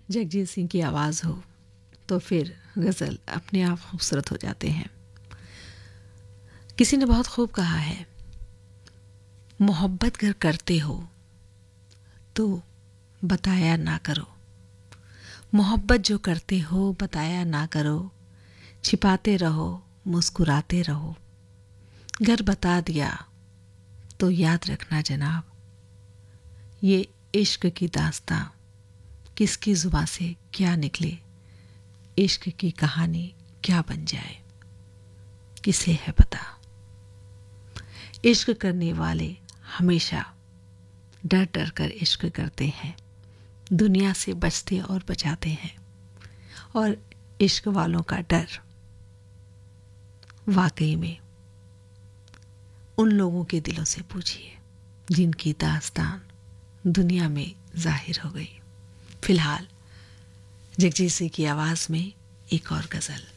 जगजीत सिंह की आवाज़ हो तो फिर गज़ल अपने आप खूबसूरत हो जाते हैं। किसी ने बहुत खूब कहा है, मोहब्बत अगर करते हो तो बताया ना करो, मोहब्बत जो करते हो बताया ना करो, छिपाते रहो मुस्कुराते रहो, घर बता दिया तो याद रखना जनाब, ये इश्क की दास्तां किसकी जुबां से क्या निकले, इश्क की कहानी क्या बन जाए किसे है पता। इश्क करने वाले हमेशा डर डर कर इश्क करते हैं, दुनिया से बचते और बचाते हैं। और इश्क वालों का डर वाकई में उन लोगों के दिलों से पूछिए जिनकी दास्तान दुनिया में जाहिर हो गई। फिलहाल जगजीत सिंह की आवाज़ में एक और गज़ल।